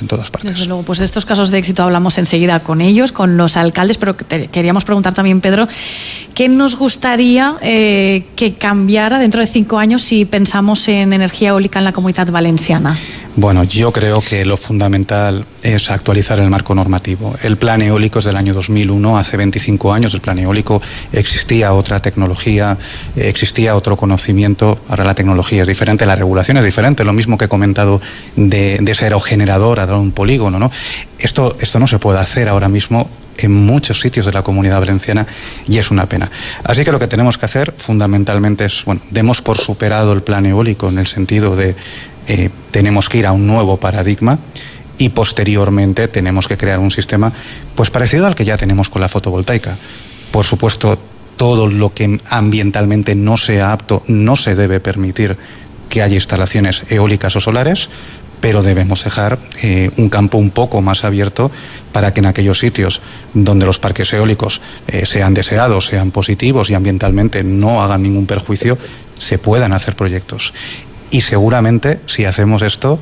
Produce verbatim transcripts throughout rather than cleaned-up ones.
en todas partes. Desde luego, pues de estos casos de éxito hablamos enseguida con ellos, con los alcaldes, pero te queríamos preguntar también, Pedro, ¿qué nos gustaría eh, que cambiara dentro de cinco años si pensamos en energía eólica en la Comunitat Valenciana? Bueno, yo creo que lo fundamental es actualizar el marco normativo. El plan eólico es del año dos mil uno, hace veinticinco años el plan eólico, existía otra tecnología, existía otro conocimiento, ahora la tecnología es diferente, la regulación es diferente, lo mismo que he comentado de, de ese aerogenerador a dar un polígono, ¿no? Esto, esto no se puede hacer ahora mismo en muchos sitios de la Comunidad Valenciana y es una pena. Así que lo que tenemos que hacer fundamentalmente es, bueno, demos por superado el plan eólico en el sentido de eh, tenemos que ir a un nuevo paradigma y posteriormente tenemos que crear un sistema pues parecido al que ya tenemos con la fotovoltaica. Por supuesto, todo lo que ambientalmente no sea apto no se debe permitir que haya instalaciones eólicas o solares, pero debemos dejar eh, un campo un poco más abierto para que en aquellos sitios donde los parques eólicos eh, sean deseados, sean positivos y ambientalmente no hagan ningún perjuicio, se puedan hacer proyectos. Y seguramente, si hacemos esto,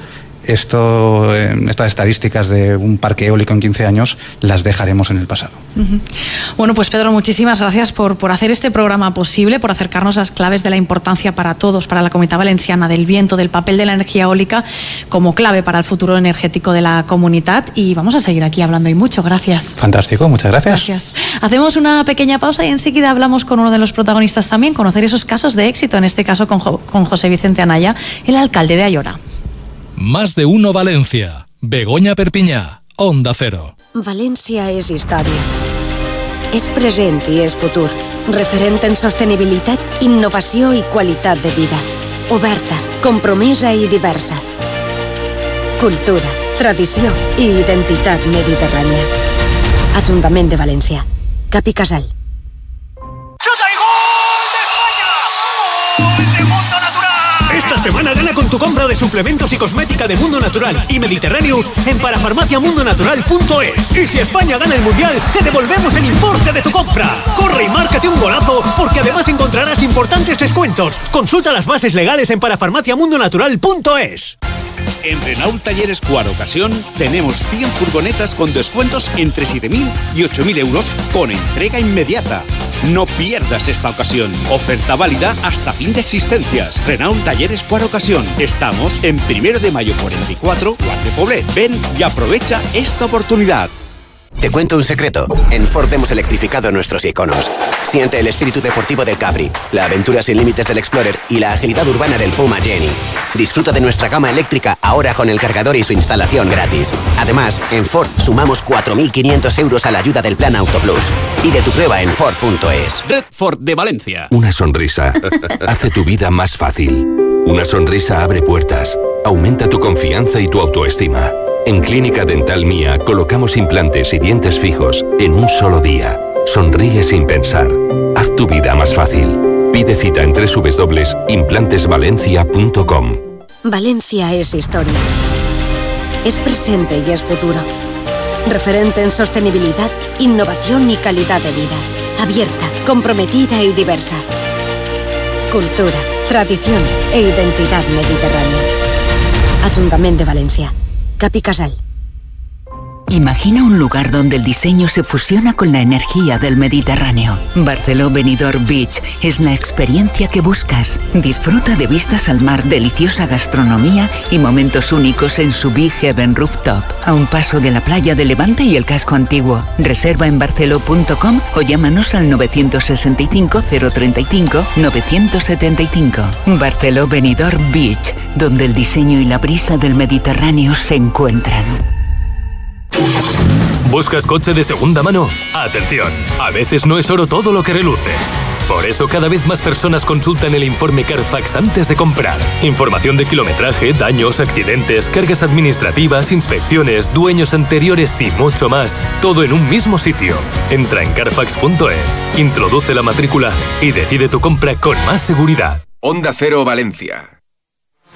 esto eh, estas estadísticas de un parque eólico en quince años las dejaremos en el pasado. Uh-huh. Bueno, pues Pedro, muchísimas gracias por, por hacer este programa posible, por acercarnos las claves de la importancia para todos, para la Comunidad Valenciana, del viento, del papel de la energía eólica como clave para el futuro energético de la comunidad, y vamos a seguir aquí hablando y mucho. Gracias. Fantástico, muchas gracias. Gracias. Hacemos una pequeña pausa y enseguida hablamos con uno de los protagonistas también, conocer esos casos de éxito, en este caso con, jo- con José Vicente Anaya, el alcalde de Ayora. Más de uno Valencia. Begoña Perpinyà. Onda Cero. València és història. És present i és futur. Referent en sostenibilitat, innovació i qualitat de vida. Oberta, compromesa i diversa. Cultura, tradició i identitat mediterrània. Ajuntament de València. Cap i Casal. ¡Chuta y gol de España! ¡Gol de Mundo Natural! Esta semana gana con tu compra de suplementos y cosmética de Mundo Natural y Mediterráneos en parafarmacia mundo natural punto es. Y si España gana el Mundial, te devolvemos el importe de tu compra. Corre y márcate un golazo, porque además encontrarás importantes descuentos. Consulta las bases legales en parafarmacia mundo natural punto es. En Renault Talleres Cuar Ocasión tenemos cien furgonetas con descuentos entre siete mil y ocho mil euros con entrega inmediata. No pierdas esta ocasión. Oferta válida hasta fin de existencias. Renault Talleres Cuar Ocasión. Estamos en Primero de Mayo cuarenta y cuatro, Guardia Poblet. Ven y aprovecha esta oportunidad. Te cuento un secreto. En Ford hemos electrificado nuestros iconos. Siente el espíritu deportivo del Capri, la aventura sin límites del Explorer y la agilidad urbana del Puma Jenny. Disfruta de nuestra gama eléctrica ahora con el cargador y su instalación gratis. Además, en Ford sumamos cuatro mil quinientos euros a la ayuda del Plan Auto Plus. Pide tu prueba en Ford punto es. Red Ford de Valencia. Una sonrisa hace tu vida más fácil. Una sonrisa abre puertas, aumenta tu confianza y tu autoestima. En Clínica Dental Mía colocamos implantes y dientes fijos en un solo día. Sonríe sin pensar. Haz tu vida más fácil. Pide cita en doble u doble u doble u punto implantes valencia punto com. Valencia es historia. Es presente y es futuro. Referente en sostenibilidad, innovación y calidad de vida. Abierta, comprometida y diversa. Cultura, tradición e identidad mediterránea. Ajuntament de València. Cap i Casal. Imagina un lugar donde el diseño se fusiona con la energía del Mediterráneo. Barceló Benidorm Beach es la experiencia que buscas. Disfruta de vistas al mar, deliciosa gastronomía y momentos únicos en su Big Heaven Rooftop, a un paso de la playa de Levante y el casco antiguo. Reserva en barceló punto com o llámanos al nueve seis cinco, cero tres cinco, nueve siete cinco. Barceló Benidorm Beach, donde el diseño y la brisa del Mediterráneo se encuentran. ¿Buscas coche de segunda mano? Atención, a veces no es oro todo lo que reluce. Por eso cada vez más personas consultan el informe Carfax antes de comprar. Información de kilometraje, daños, accidentes, cargas administrativas, inspecciones, dueños anteriores y mucho más. Todo en un mismo sitio. Entra en carfax punto es, introduce la matrícula y decide tu compra con más seguridad. Onda Cero Valencia.